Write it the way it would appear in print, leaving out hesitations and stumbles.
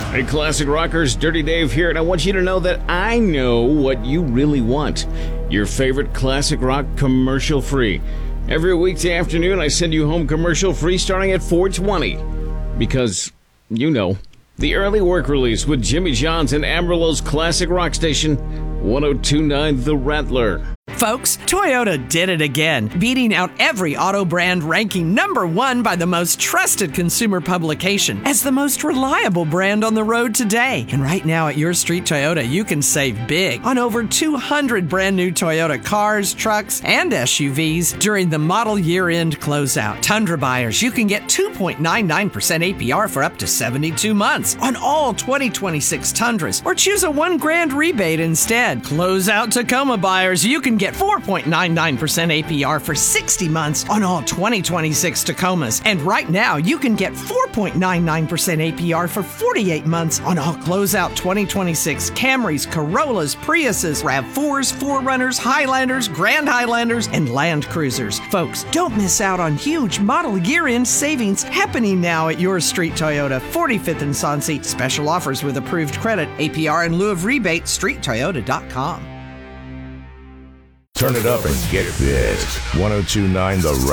Hey, Classic Rockers, Dirty Dave here, and I want you to know that I know what you really want. Your favorite classic rock commercial-free. Every weekday afternoon, I send you home commercial-free starting at 4:20. Because, you know, the early work release with Jimmy Johns and Amarillo's Classic Rock Station, 102.9 The Rattler. Folks, Toyota did it again, beating out every auto brand, ranking #1 by the most trusted consumer publication as the most reliable brand on the road today. And right now at Your Street Toyota, you can save big on over 200 brand new Toyota cars, trucks, and SUVs during the model year-end closeout. Tundra buyers, you can get 2.99% APR for up to 72 months on all 2026 Tundras, or choose a $1,000 rebate instead. Closeout Tacoma buyers, you can get 4.99% APR for 60 months on all 2026 Tacomas. And right now, you can get 4.99% APR for 48 months on all closeout 2026 Camrys, Corollas, Priuses, RAV4s, 4Runners, Highlanders, Grand Highlanders, and Land Cruisers. Folks, don't miss out on huge model year-end savings happening now at Your Street Toyota, 45th and Soncy. Special offers with approved credit. APR in lieu of rebate. StreetToyota.com. Turn it up and get this. 102.9 The